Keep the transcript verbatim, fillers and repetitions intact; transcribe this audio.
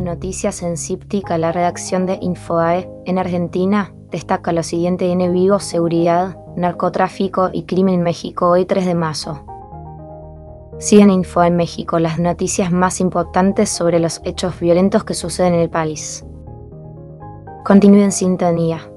noticias en Cíptica, la redacción de Infobae en Argentina destaca lo siguiente en Vigo: seguridad, narcotráfico y crimen en México, hoy tres de marzo. Siguen Infobae en México las noticias más importantes sobre los hechos violentos que suceden en el país. Continúe en sintonía.